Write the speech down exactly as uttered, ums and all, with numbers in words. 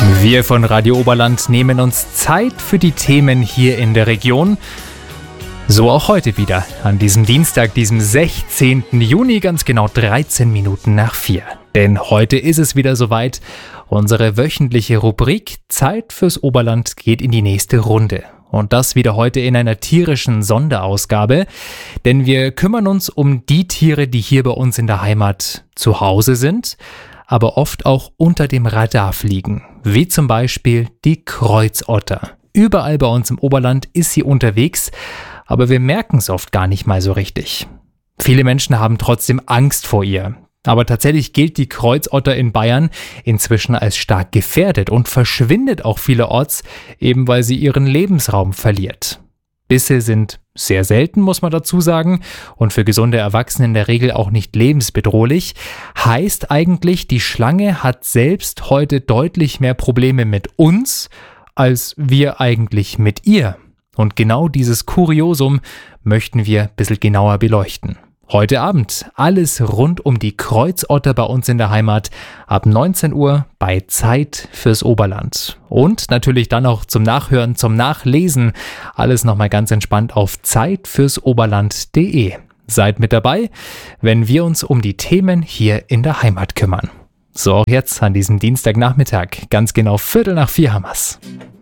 Wir von Radio Oberland nehmen uns Zeit für die Themen hier in der Region. So auch heute wieder, an diesem Dienstag, diesem sechzehnten Juni, ganz genau dreizehn Minuten nach vier. Denn heute ist es wieder soweit. Unsere wöchentliche Rubrik Zeit fürs Oberland geht in die nächste Runde. Und das wieder heute in einer tierischen Sonderausgabe. Denn wir kümmern uns um die Tiere, die hier bei uns in der Heimat zu Hause sind, aber oft auch unter dem Radar fliegen. Wie zum Beispiel die Kreuzotter. Überall bei uns im Oberland ist sie unterwegs, aber wir merken es oft gar nicht mal so richtig. Viele Menschen haben trotzdem Angst vor ihr. Aber tatsächlich gilt die Kreuzotter in Bayern inzwischen als stark gefährdet und verschwindet auch vielerorts, eben weil sie ihren Lebensraum verliert. Bisse sind sehr selten, muss man dazu sagen, und für gesunde Erwachsene in der Regel auch nicht lebensbedrohlich. Heißt eigentlich, die Schlange hat selbst heute deutlich mehr Probleme mit uns, als wir eigentlich mit ihr. Und genau dieses Kuriosum möchten wir ein bisschen genauer beleuchten. Heute Abend alles rund um die Kreuzotter bei uns in der Heimat ab neunzehn Uhr bei Zeit fürs Oberland. Und natürlich dann auch zum Nachhören, zum Nachlesen. Alles nochmal ganz entspannt auf zeit fürs oberland punkt de. Seid mit dabei, wenn wir uns um die Themen hier in der Heimat kümmern. So auch jetzt an diesem Dienstagnachmittag, ganz genau Viertel nach vier haben wir's.